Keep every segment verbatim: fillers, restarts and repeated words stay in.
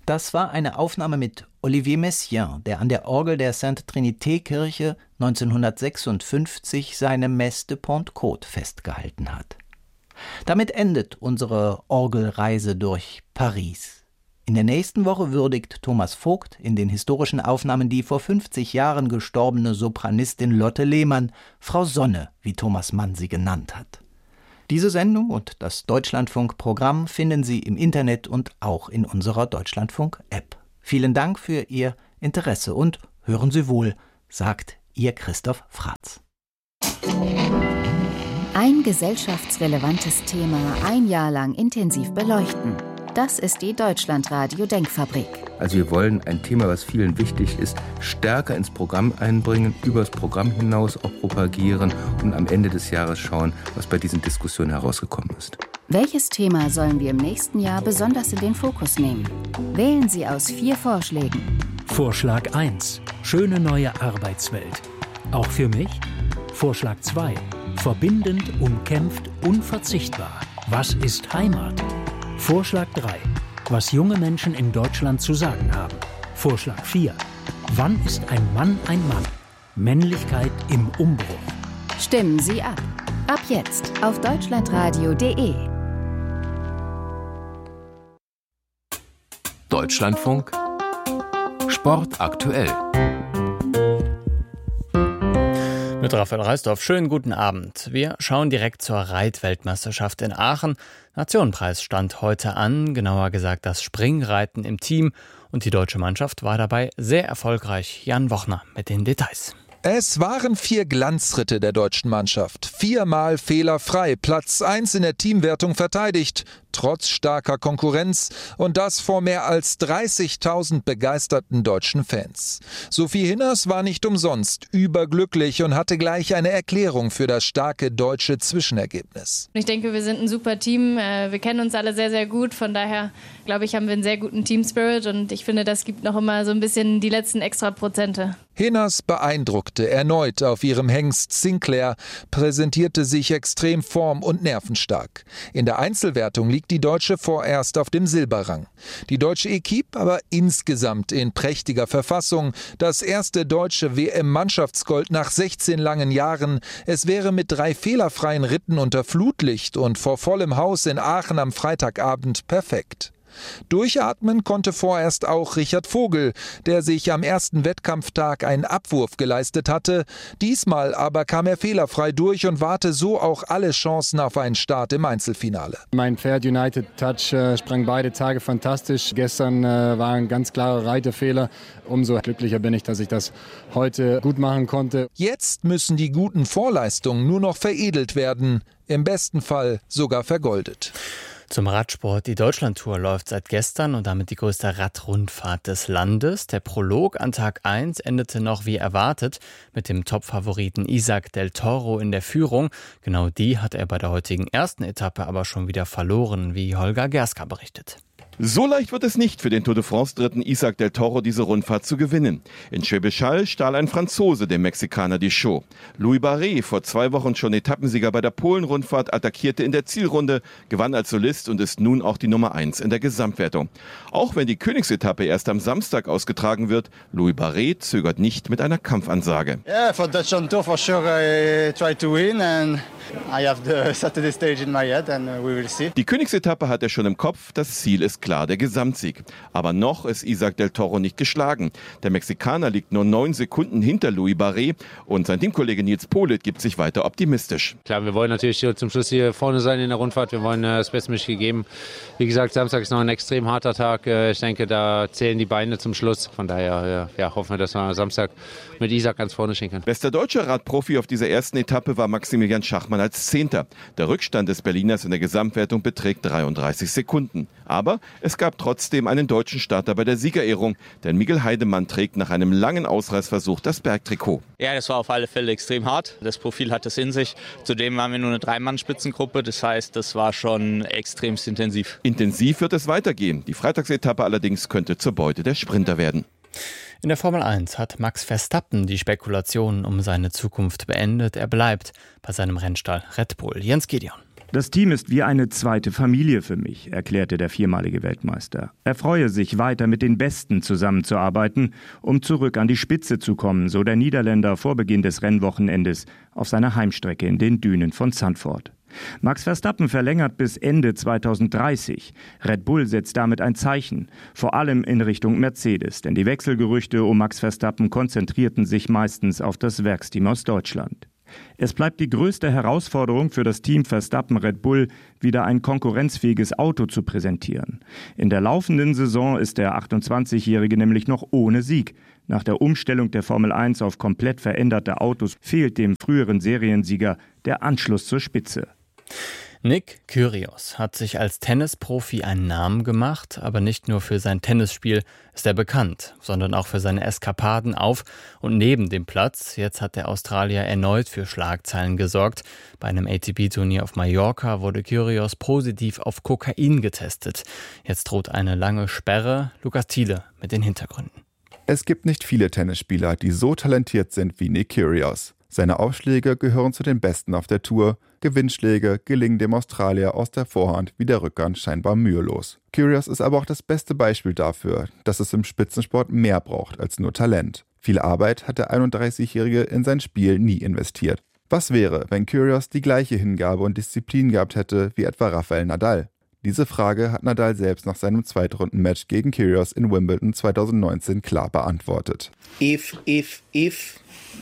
Das war eine Aufnahme mit Olivier Messiaen, der an der Orgel der Sainte-Trinité-Kirche neunzehnhundertsechsundfünfzig seine Messe de Pentecôte festgehalten hat. Damit endet unsere Orgelreise durch Paris. In der nächsten Woche würdigt Thomas Vogt in den historischen Aufnahmen die vor fünfzig Jahren gestorbene Sopranistin Lotte Lehmann, Frau Sonne, wie Thomas Mann sie genannt hat. Diese Sendung und das Deutschlandfunk-Programm finden Sie im Internet und auch in unserer Deutschlandfunk-App. Vielen Dank für Ihr Interesse und hören Sie wohl, sagt Ihr Christoph Fratz. Ein gesellschaftsrelevantes Thema ein Jahr lang intensiv beleuchten. Das ist die Deutschlandradio-Denkfabrik. Also wir wollen ein Thema, was vielen wichtig ist, stärker ins Programm einbringen, übers Programm hinaus auch propagieren und am Ende des Jahres schauen, was bei diesen Diskussionen herausgekommen ist. Welches Thema sollen wir im nächsten Jahr besonders in den Fokus nehmen? Wählen Sie aus vier Vorschlägen. Vorschlag eins. Schöne neue Arbeitswelt. Auch für mich? Vorschlag zwei. Verbindend, umkämpft, unverzichtbar. Was ist Heimat? Vorschlag drei. Was junge Menschen in Deutschland zu sagen haben. Vorschlag vier. Wann ist ein Mann ein Mann? Männlichkeit im Umbruch. Stimmen Sie ab. Ab jetzt auf deutschlandradio punkt de. Deutschlandfunk Sport aktuell. Mit Raphael Reisdorf, schönen guten Abend. Wir schauen direkt zur Reitweltmeisterschaft in Aachen. Nationenpreis stand heute an, genauer gesagt das Springreiten im Team. Und die deutsche Mannschaft war dabei sehr erfolgreich. Jan Wochner mit den Details. Es waren vier Glanzritte der deutschen Mannschaft. Viermal fehlerfrei, Platz eins in der Teamwertung verteidigt, trotz starker Konkurrenz und das vor mehr als dreißigtausend begeisterten deutschen Fans. Sophie Hinners war nicht umsonst überglücklich und hatte gleich eine Erklärung für das starke deutsche Zwischenergebnis. Ich denke, wir sind ein super Team. Wir kennen uns alle sehr, sehr gut. Von daher, glaube ich, haben wir einen sehr guten Team-Spirit und ich finde, das gibt noch immer so ein bisschen die letzten extra Prozente. Hinners beeindruckte erneut auf ihrem Hengst Sinclair, präsentierte sich extrem form- und nervenstark. In der Einzelwertung liegt die Deutsche vorerst auf dem Silberrang. Die deutsche Equipe aber insgesamt in prächtiger Verfassung. Das erste deutsche W M-Mannschaftsgold nach sechzehn langen Jahren. Es wäre mit drei fehlerfreien Ritten unter Flutlicht und vor vollem Haus in Aachen am Freitagabend perfekt. Durchatmen konnte vorerst auch Richard Vogel, der sich am ersten Wettkampftag einen Abwurf geleistet hatte. Diesmal aber kam er fehlerfrei durch und wahrte so auch alle Chancen auf einen Start im Einzelfinale. Mein Pferd United Touch äh, sprang beide Tage fantastisch. Gestern äh, war ein ganz klarer Reiterfehler. Umso glücklicher bin ich, dass ich das heute gut machen konnte. Jetzt müssen die guten Vorleistungen nur noch veredelt werden. Im besten Fall sogar vergoldet. Zum Radsport. Die Deutschlandtour läuft seit gestern und damit die größte Radrundfahrt des Landes. Der Prolog an Tag eins endete noch wie erwartet mit dem Topfavoriten Isaac del Toro in der Führung. Genau die hat er bei der heutigen ersten Etappe aber schon wieder verloren, wie Holger Gerska berichtet. So leicht wird es nicht für den Tour de France-Dritten Isaac del Toro, diese Rundfahrt zu gewinnen. In Schwäbisch Hall stahl ein Franzose dem Mexikaner die Show. Louis Barret, vor zwei Wochen schon Etappensieger bei der Polen-Rundfahrt, attackierte in der Zielrunde, gewann als Solist und ist nun auch die Nummer eins in der Gesamtwertung. Auch wenn die Königsetappe erst am Samstag ausgetragen wird, Louis Barret zögert nicht mit einer Kampfansage. Yeah, for Dutch on Tour for sure I try to win and I have the Saturday stage in my head and we will see. Die Königsetappe hat er schon im Kopf, das Ziel ist klar, der Gesamtsieg. Aber noch ist Isaac del Toro nicht geschlagen. Der Mexikaner liegt nur neun Sekunden hinter Louis Barret und sein Teamkollege Nils Politt gibt sich weiter optimistisch. Klar, wir wollen natürlich zum Schluss hier vorne sein in der Rundfahrt. Wir wollen das Bestmögliche geben. Wie gesagt, Samstag ist noch ein extrem harter Tag. Ich denke, da zählen die Beine zum Schluss. Von daher ja, hoffen wir, dass wir Samstag mit Isaac ganz vorne stehen können. Bester deutscher Radprofi auf dieser ersten Etappe war Maximilian Schachmann als Zehnter. Der Rückstand des Berliners in der Gesamtwertung beträgt dreiunddreißig Sekunden. Aber es gab trotzdem einen deutschen Starter bei der Siegerehrung, denn Miguel Heidemann trägt nach einem langen Ausreißversuch das Bergtrikot. Ja, das war auf alle Fälle extrem hart. Das Profil hat es in sich. Zudem waren wir nur eine Dreimann-Spitzengruppe. Das heißt, das war schon extremst intensiv. Intensiv wird es weitergehen. Die Freitagsetappe allerdings könnte zur Beute der Sprinter werden. In der Formel eins hat Max Verstappen die Spekulationen um seine Zukunft beendet. Er bleibt bei seinem Rennstall Red Bull. Jens Gideon. Das Team ist wie eine zweite Familie für mich, erklärte der viermalige Weltmeister. Er freue sich, weiter mit den Besten zusammenzuarbeiten, um zurück an die Spitze zu kommen, so der Niederländer vor Beginn des Rennwochenendes auf seiner Heimstrecke in den Dünen von Zandvoort. Max Verstappen verlängert bis Ende zweitausenddreißig. Red Bull setzt damit ein Zeichen, vor allem in Richtung Mercedes, denn die Wechselgerüchte um Max Verstappen konzentrierten sich meistens auf das Werksteam aus Deutschland. Es bleibt die größte Herausforderung für das Team Verstappen Red Bull, wieder ein konkurrenzfähiges Auto zu präsentieren. In der laufenden Saison ist der achtundzwanzigjährige nämlich noch ohne Sieg. Nach der Umstellung der Formel eins auf komplett veränderte Autos fehlt dem früheren Seriensieger der Anschluss zur Spitze. Nick Kyrgios hat sich als Tennisprofi einen Namen gemacht, aber nicht nur für sein Tennisspiel ist er bekannt, sondern auch für seine Eskapaden auf und neben dem Platz. Jetzt hat der Australier erneut für Schlagzeilen gesorgt. Bei einem A T P-Turnier auf Mallorca wurde Kyrgios positiv auf Kokain getestet. Jetzt droht eine lange Sperre. Lukas Thiele mit den Hintergründen. Es gibt nicht viele Tennisspieler, die so talentiert sind wie Nick Kyrgios. Seine Aufschläge gehören zu den besten auf der Tour. Gewinnschläge gelingen dem Australier aus der Vorhand wie der Rückhand scheinbar mühelos. Kyrgios ist aber auch das beste Beispiel dafür, dass es im Spitzensport mehr braucht als nur Talent. Viel Arbeit hat der einunddreißigjährige in sein Spiel nie investiert. Was wäre, wenn Kyrgios die gleiche Hingabe und Disziplin gehabt hätte wie etwa Rafael Nadal? Diese Frage hat Nadal selbst nach seinem Zweitrunden-Match gegen Kyrgios in Wimbledon zweitausendneunzehn klar beantwortet. If, if, if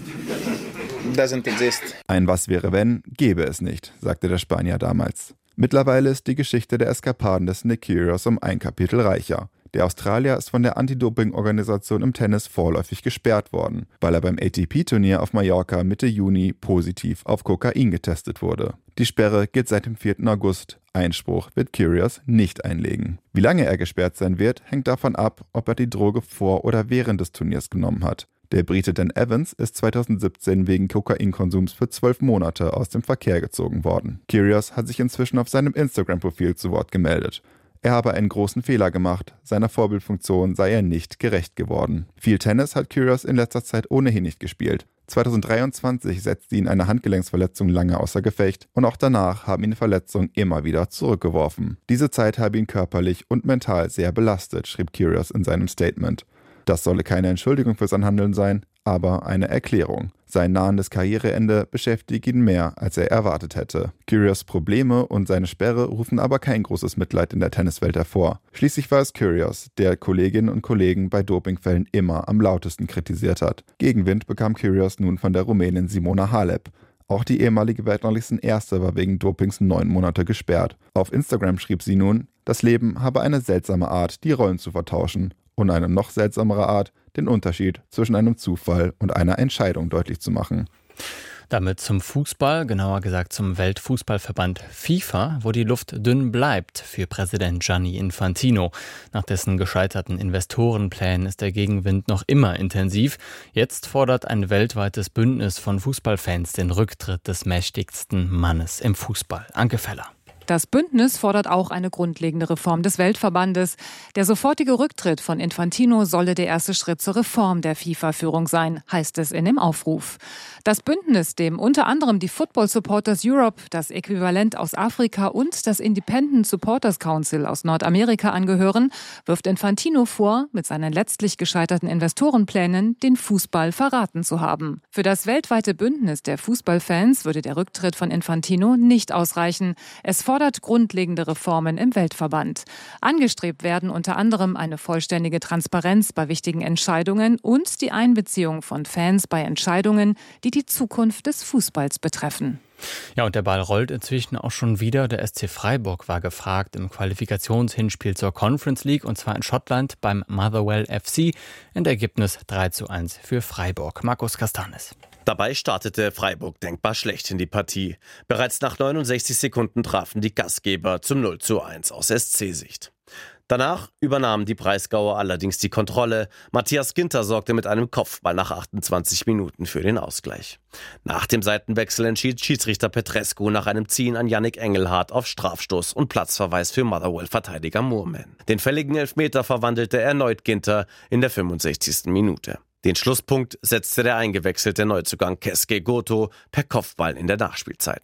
doesn't exist. Ein Was wäre wenn, gäbe es nicht, sagte der Spanier damals. Mittlerweile ist die Geschichte der Eskapaden des Nick Kyrgios um ein Kapitel reicher. Der Australier ist von der Anti-Doping-Organisation im Tennis vorläufig gesperrt worden, weil er beim A T P-Turnier auf Mallorca Mitte Juni positiv auf Kokain getestet wurde. Die Sperre gilt seit dem vierten August. Einspruch wird Kyrgios nicht einlegen. Wie lange er gesperrt sein wird, hängt davon ab, ob er die Droge vor oder während des Turniers genommen hat. Der Brite Dan Evans ist zweitausendsiebzehn wegen Kokainkonsums für zwölf Monate aus dem Verkehr gezogen worden. Kyrgios hat sich inzwischen auf seinem Instagram-Profil zu Wort gemeldet. Er habe einen großen Fehler gemacht, seiner Vorbildfunktion sei er nicht gerecht geworden. Viel Tennis hat Kyrgios in letzter Zeit ohnehin nicht gespielt. zweitausenddreiundzwanzig setzte ihn eine Handgelenksverletzung lange außer Gefecht und auch danach haben ihn Verletzungen immer wieder zurückgeworfen. Diese Zeit habe ihn körperlich und mental sehr belastet, schrieb Kyrgios in seinem Statement. Das solle keine Entschuldigung für sein Handeln sein, aber eine Erklärung. Sein nahendes Karriereende beschäftigt ihn mehr, als er erwartet hätte. Kyrgios Probleme und seine Sperre rufen aber kein großes Mitleid in der Tenniswelt hervor. Schließlich war es Kyrgios, der Kolleginnen und Kollegen bei Dopingfällen immer am lautesten kritisiert hat. Gegenwind bekam Kyrgios nun von der Rumänin Simona Halep. Auch die ehemalige Weltranglistenerste war wegen Dopings neun Monate gesperrt. Auf Instagram schrieb sie nun, das Leben habe eine seltsame Art, die Rollen zu vertauschen. Und eine noch seltsamere Art, den Unterschied zwischen einem Zufall und einer Entscheidung deutlich zu machen. Damit zum Fußball, genauer gesagt zum Weltfußballverband FIFA, wo die Luft dünn bleibt für Präsident Gianni Infantino. Nach dessen gescheiterten Investorenplänen ist der Gegenwind noch immer intensiv. Jetzt fordert ein weltweites Bündnis von Fußballfans den Rücktritt des mächtigsten Mannes im Fußball. Anke Feller. Das Bündnis fordert auch eine grundlegende Reform des Weltverbandes. Der sofortige Rücktritt von Infantino solle der erste Schritt zur Reform der FIFA-Führung sein, heißt es in dem Aufruf. Das Bündnis, dem unter anderem die Football Supporters Europe, das Äquivalent aus Afrika und das Independent Supporters Council aus Nordamerika angehören, wirft Infantino vor, mit seinen letztlich gescheiterten Investorenplänen den Fußball verraten zu haben. Für das weltweite Bündnis der Fußballfans würde der Rücktritt von Infantino nicht ausreichen. Es fordert grundlegende Reformen im Weltverband. Angestrebt werden unter anderem eine vollständige Transparenz bei wichtigen Entscheidungen und die Einbeziehung von Fans bei Entscheidungen, die die Zukunft des Fußballs betreffen. Ja, und der Ball rollt inzwischen auch schon wieder. Der S C Freiburg war gefragt im Qualifikationshinspiel zur Conference League, und zwar in Schottland beim Motherwell F C. Endergebnis drei zu eins für Freiburg. Markus Castanis. Dabei startete Freiburg denkbar schlecht in die Partie. Bereits nach neunundsechzig Sekunden trafen die Gastgeber zum null zu eins aus S C-Sicht. Danach übernahmen die Breisgauer allerdings die Kontrolle. Matthias Ginter sorgte mit einem Kopfball nach achtundzwanzig Minuten für den Ausgleich. Nach dem Seitenwechsel entschied Schiedsrichter Petrescu nach einem Ziehen an Yannick Engelhardt auf Strafstoß und Platzverweis für Motherwell-Verteidiger Moorman. Den fälligen Elfmeter verwandelte erneut Ginter in der fünfundsechzigsten Minute. Den Schlusspunkt setzte der eingewechselte Neuzugang Keske Goto per Kopfball in der Nachspielzeit.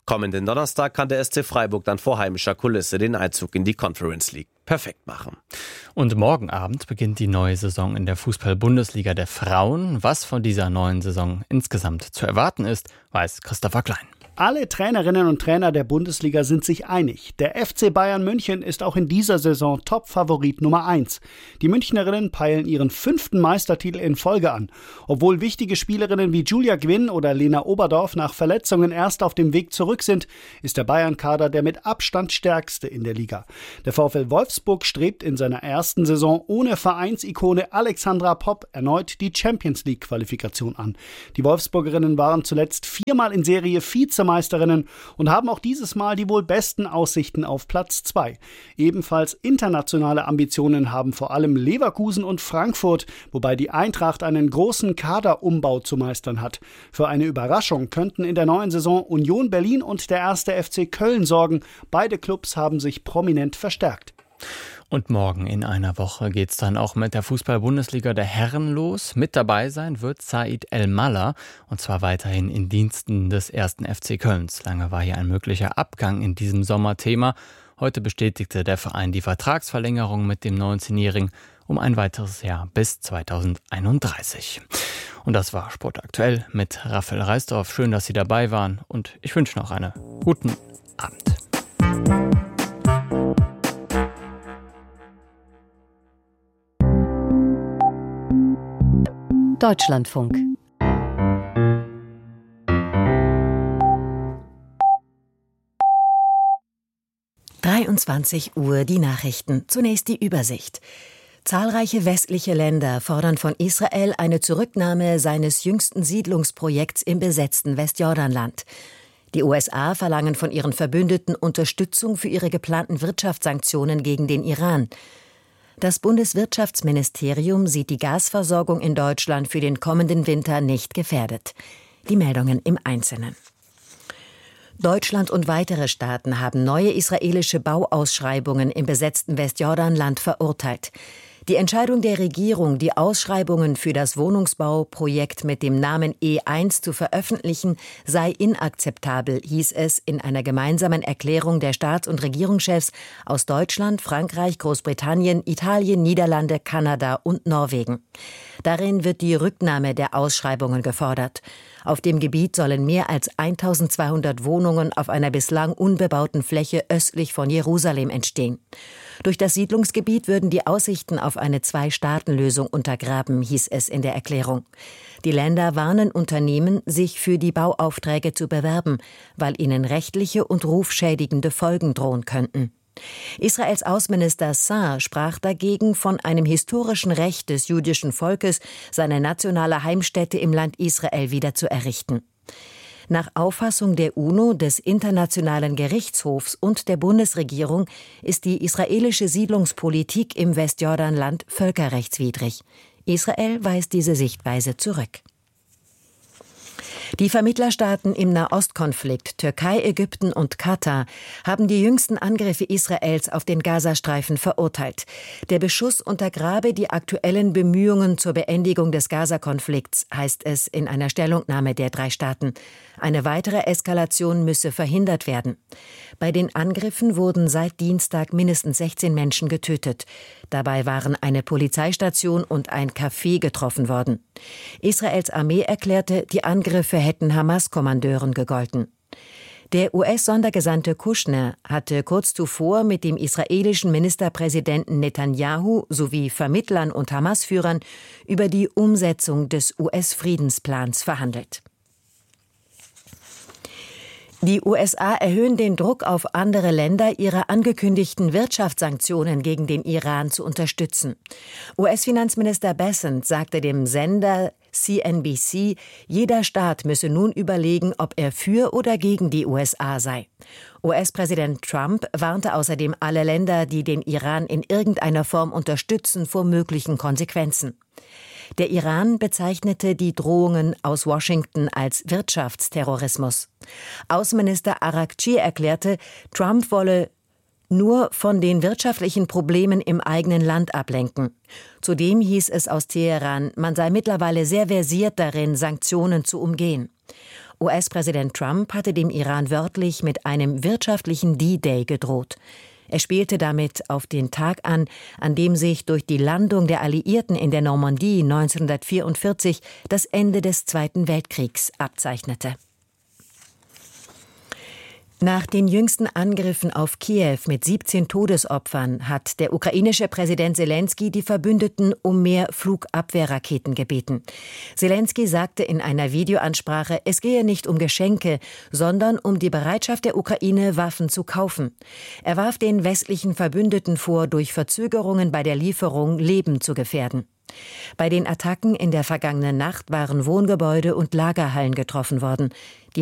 Kommenden Donnerstag kann der S C Freiburg dann vor heimischer Kulisse den Einzug in die Conference League perfekt machen. Und morgen Abend beginnt die neue Saison in der Fußball-Bundesliga der Frauen. Was von dieser neuen Saison insgesamt zu erwarten ist, weiß Christopher Klein. Alle Trainerinnen und Trainer der Bundesliga sind sich einig. Der F C Bayern München ist auch in dieser Saison Top-Favorit Nummer eins. Die Münchnerinnen peilen ihren fünften Meistertitel in Folge an. Obwohl wichtige Spielerinnen wie Julia Gwinn oder Lena Oberdorf nach Verletzungen erst auf dem Weg zurück sind, ist der Bayern-Kader der mit Abstand stärkste in der Liga. Der VfL Wolfsburg strebt in seiner ersten Saison ohne Vereinsikone Alexandra Popp erneut die Champions-League-Qualifikation an. Die Wolfsburgerinnen waren zuletzt viermal in Serie Vize Meisterinnen und haben auch dieses Mal die wohl besten Aussichten auf Platz zwei. Ebenfalls internationale Ambitionen haben vor allem Leverkusen und Frankfurt, wobei die Eintracht einen großen Kaderumbau zu meistern hat. Für eine Überraschung könnten in der neuen Saison Union Berlin und der erste F C Köln sorgen. Beide Clubs haben sich prominent verstärkt. Und morgen in einer Woche geht's dann auch mit der Fußball-Bundesliga der Herren los. Mit dabei sein wird Said El-Mallah, und zwar weiterhin in Diensten des ersten F C Kölns. Lange war hier ein möglicher Abgang in diesem Sommer Thema. Heute bestätigte der Verein die Vertragsverlängerung mit dem neunzehnjährigen um ein weiteres Jahr bis zweitausendeinunddreißig. Und das war Sport aktuell mit Raphael Reisdorf. Schön, dass Sie dabei waren, und ich wünsche noch einen guten Abend. Deutschlandfunk. dreiundzwanzig Uhr die Nachrichten. Zunächst die Übersicht. Zahlreiche westliche Länder fordern von Israel eine Zurücknahme seines jüngsten Siedlungsprojekts im besetzten Westjordanland. Die U S A verlangen von ihren Verbündeten Unterstützung für ihre geplanten Wirtschaftssanktionen gegen den Iran. Das Bundeswirtschaftsministerium sieht die Gasversorgung in Deutschland für den kommenden Winter nicht gefährdet. Die Meldungen im Einzelnen. Deutschland und weitere Staaten haben neue israelische Bauausschreibungen im besetzten Westjordanland verurteilt. Die Entscheidung der Regierung, die Ausschreibungen für das Wohnungsbauprojekt mit dem Namen E eins zu veröffentlichen, sei inakzeptabel, hieß es in einer gemeinsamen Erklärung der Staats- und Regierungschefs aus Deutschland, Frankreich, Großbritannien, Italien, Niederlande, Kanada und Norwegen. Darin wird die Rücknahme der Ausschreibungen gefordert. Auf dem Gebiet sollen mehr als eintausendzweihundert Wohnungen auf einer bislang unbebauten Fläche östlich von Jerusalem entstehen. Durch das Siedlungsgebiet würden die Aussichten auf eine Zwei-Staaten-Lösung untergraben, hieß es in der Erklärung. Die Länder warnen Unternehmen, sich für die Bauaufträge zu bewerben, weil ihnen rechtliche und rufschädigende Folgen drohen könnten. Israels Außenminister Saar sprach dagegen von einem historischen Recht des jüdischen Volkes, seine nationale Heimstätte im Land Israel wieder zu errichten. Nach Auffassung der UNO, des Internationalen Gerichtshofs und der Bundesregierung ist die israelische Siedlungspolitik im Westjordanland völkerrechtswidrig. Israel weist diese Sichtweise zurück. Die Vermittlerstaaten im Nahostkonflikt, Türkei, Ägypten und Katar, haben die jüngsten Angriffe Israels auf den Gazastreifen verurteilt. Der Beschuss untergrabe die aktuellen Bemühungen zur Beendigung des Gaza-Konflikts, heißt es in einer Stellungnahme der drei Staaten. Eine weitere Eskalation müsse verhindert werden. Bei den Angriffen wurden seit Dienstag mindestens sechzehn Menschen getötet. Dabei waren eine Polizeistation und ein Café getroffen worden. Israels Armee erklärte, die Angriffe hätten Hamas-Kommandeuren gegolten. Der U S-Sondergesandte Kushner hatte kurz zuvor mit dem israelischen Ministerpräsidenten Netanyahu sowie Vermittlern und Hamas-Führern über die Umsetzung des U S-Friedensplans verhandelt. Die U S A erhöhen den Druck auf andere Länder, ihre angekündigten Wirtschaftssanktionen gegen den Iran zu unterstützen. U S-Finanzminister Bessent sagte dem Sender C N B C, jeder Staat müsse nun überlegen, ob er für oder gegen die U S A sei. U S-Präsident Trump warnte außerdem alle Länder, die den Iran in irgendeiner Form unterstützen, vor möglichen Konsequenzen. Der Iran bezeichnete die Drohungen aus Washington als Wirtschaftsterrorismus. Außenminister Araghchi erklärte, Trump wolle nur von den wirtschaftlichen Problemen im eigenen Land ablenken. Zudem hieß es aus Teheran, man sei mittlerweile sehr versiert darin, Sanktionen zu umgehen. U S-Präsident Trump hatte dem Iran wörtlich mit einem wirtschaftlichen D-Day gedroht. Er spielte damit auf den Tag an, an dem sich durch die Landung der Alliierten in der Normandie neunzehnhundertvierundvierzig das Ende des Zweiten Weltkriegs abzeichnete. Nach den jüngsten Angriffen auf Kiew mit siebzehn Todesopfern hat der ukrainische Präsident Selenskyj die Verbündeten um mehr Flugabwehrraketen gebeten. Selenskyj sagte in einer Videoansprache, es gehe nicht um Geschenke, sondern um die Bereitschaft der Ukraine, Waffen zu kaufen. Er warf den westlichen Verbündeten vor, durch Verzögerungen bei der Lieferung Leben zu gefährden. Bei den Attacken in der vergangenen Nacht waren Wohngebäude und Lagerhallen getroffen worden. Die